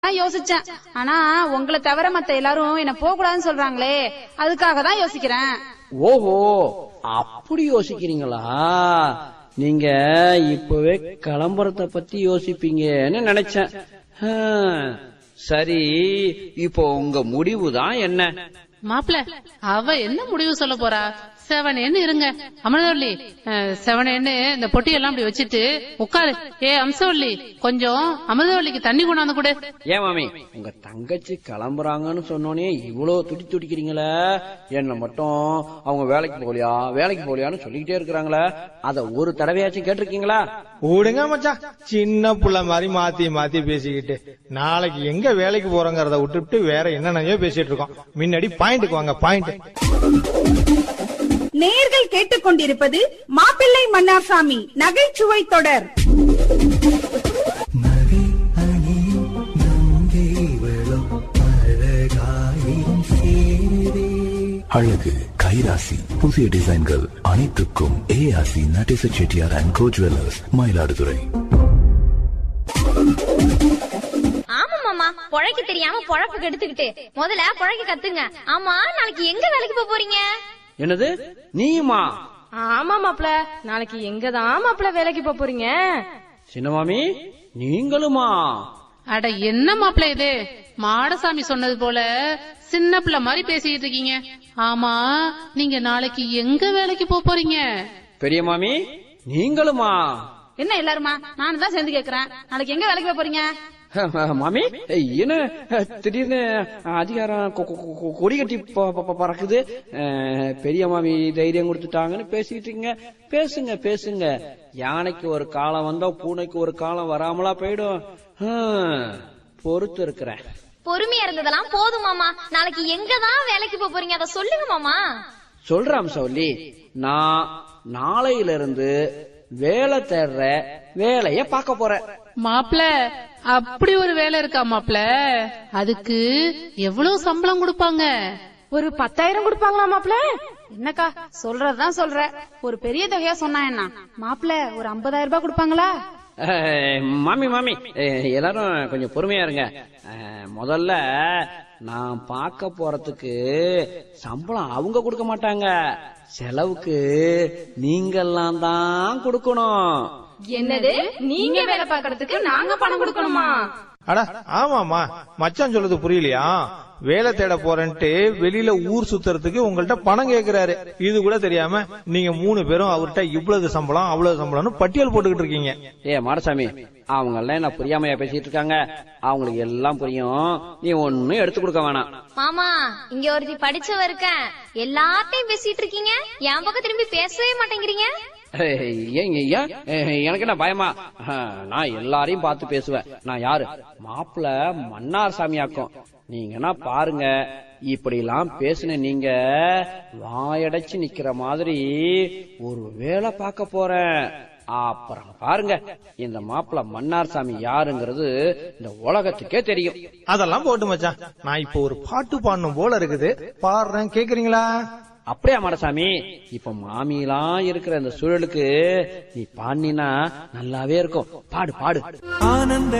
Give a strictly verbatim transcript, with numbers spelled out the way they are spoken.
யோசிச்சேன். ஆனா உங்களை தவிர மத்த எல்லாரும் என்ன போக கூடாதுன்னு சொல்றாங்களே, அதுக்காக தான் யோசிக்கிறேன். ஓஹோ, அப்படி யோசிக்கிறீங்களா? நீங்க இப்பவே கிளம்புறத பத்தி யோசிப்பீங்கன்னு நினைச்சேன். சரி, இப்போ உங்க முடிவு தான் என்ன? மாப்பிள, அவ என்ன முடிவு சொல்ல போறா? செவனேன்னு இருங்க. அமிர்தவள்ளி, செவனேன்னு இந்த பொட்டியெல்லாம் அப்படி வச்சுட்டு உட்காரு. ஏ அம்சவள்ளி, கொஞ்சம் அமிர்தவள்ளிக்கு தண்ணி கொண்டாந்து கொடு. ஏன் மாமி, உங்க தங்கச்சி கிளம்புறாங்கன்னு சொன்னோன்னே இவ்வளவு துடி துடிக்கிறீங்களே? என்ன மட்டும் அவங்க வேலைக்கு போகலையா வேலைக்கு போகலையான்னு சொல்லிக்கிட்டே இருக்கிறாங்களே, அத ஒரு தடவையாச்சும் கேட்டிருக்கீங்களா? ஓடுங்க மச்சான், சின்ன புள்ள மாதிரி மாத்தி மாத்தி பேசிக்கிட்டு நாளைக்கு எங்க வேலைக்கு போறோங்கிறத விட்டுட்டு வேற என்னென்னயோ பேசிட்டு இருக்கோம். முன்னாடி பாயிண்ட்க்கு வாங்க, பாயிண்ட். நேயர்கள் கேட்டுக்கொண்டிருப்பது மாப்பிள்ளை மன்னார்சாமி நகைச்சுவை தொடர். அழகு கைராசி புதிய டிசைன்கள் அனைத்துக்கும் ஏஆசி Natesa Chettiar and go jewellers, Mayiladuthurai. ஆமா மாமா, பொழைக்க தெரியாம பொழப்பு கெடுத்துக்கிட்டு முதல்ல பொழைக்க கத்துங்க. ஆமா, நாளைக்கு எங்க வேலைக்கு போக போறீங்க? என்னது, நீயுமா? ஆமா மாப்பிள, நாளைக்கு எங்கதான் மாப்பிள வேலைக்கு போக போறீங்க? சின்னமாமி, நீங்களுமா? அட என்ன மாப்பிள இது, மாடசாமி சொன்னது போல சின்ன பிள்ளை மாதிரி பேசிட்டு இருக்கீங்க. ஆமா, நீங்க நாளைக்கு எங்க வேலைக்கு போக போறீங்க? பெரிய மாமி, நீங்களுமா? என்ன எல்லாருமா? நானும் தான் சேர்ந்து கேக்குறேன். நாளைக்கு எங்க வேலைக்கு போக போறீங்க? மாமி, என்ன திடீர்னு அதிகாரம் கொடி கட்டி பறக்குது? பெரிய மாமி தைரியம் கொடுத்துட்டாங்கன்னு பேசிட்டு இருக்கீங்க. பேசுங்க பேசுங்க. யானைக்கு ஒரு காலம் வந்தா பூனைக்கு ஒரு காலம் வராமலா போயிடும். பொறுத்து இருக்கிறேன். பொறுமையா இருந்ததெல்லாம் போதும் மாமா. நாளைக்கு எங்கதான் வேலைக்கு போக போறீங்க, அத சொல்லுங்க மாமா. சொல்றாம் சொல்லி, நான் நாளையில இருந்து வேலை தேடுற வேலைய பாக்க போறேன். மாப்பிள, அப்படி ஒரு வேலை இருக்கா மாப்பிள? அதுக்கு எவ்வளவு சம்பளம் கொடுப்பாங்க? ஒரு பத்தாயிரம் கொடுப்பாங்களா மாப்பிள? என்னக்கா சொல்றதுதான் சொல்ற, ஒரு பெரிய தொகையா சொன்னா என்ன? மாப்பிள்ள ஒரு ஐம்பதாயிரம் ரூபாய் கொடுப்பாங்களா? மாமி மாமி, எல்லாரும் கொஞ்சம் பொறுமையா இருங்க. முதல்ல நான் பார்க்க போறதுக்கு சம்பளம் அவங்க கொடுக்க மாட்டாங்க, செலவுக்கு நீங்கெல்லாம் தான் கொடுக்கணும். என்னது, நீங்க வேலை பாக்குறதுக்கு நாங்க பணம் கொடுக்கணுமா? அட ஆமாமா, மச்சான் சொல்றது புரியலையா? வேலை தேட போறேன்ட்டு வெளியில ஊர் சுத்துறதுக்கு உங்கள்ட்ட பணம் கேக்குறாரு. இது கூட தெரியாம நீங்க மூணு பேரும் அவர்கிட்ட இவ்வளவு சம்பளம் அவ்வளவு சம்பளம்னு பட்டியல் போட்டுக்கிட்டு இருக்கீங்க. ஏ மாடசாமி, அவங்க எல்லாம் என்ன புரியாமையா பேசிட்டு இருக்காங்க? அவங்களுக்கு எல்லாம் புரியும், நீ ஒன்னும் எடுத்து கொடுக்க வேணாம். மாமா, இங்க ஒருத்தி படிச்சவ இருக்க, எல்லாத்தையும் பேசிட்டு இருக்கீங்க, என் பக்கம் திரும்பி பேசவே மாட்டேங்கிறீங்க. எனக்கு என்ன பயமா? நான் எல்லாரையும் பார்த்து பேசுவேன். நான் யாரு? மாப்பிள்ள மன்னார் சாமியாக்கும். நீங்கன்னா பாருங்க, இப்படி எல்லாம் பேசுன நீங்க வாயடைச்சு நிக்கிற மாதிரி ஒரு வேலை பார்க்க போறேன். அப்புறம் பாருங்க, இந்த மாப்பிள்ள மன்னார் சாமி யாருங்கிறது இந்த உலகத்துக்கே தெரியும். அதெல்லாம் போட்டு மச்சான், நான் இப்ப ஒரு பாட்டு பாடணும் போல இருக்குது, பாடுறேன், கேக்குறீங்களா? அப்படியா மாடசாமி? இப்ப மாமியெல்லாம் இருக்கிற இந்த சூழலுக்கு நீ பாடினா நல்லாவே இருக்கும். பாடு பாடு. ஆனந்த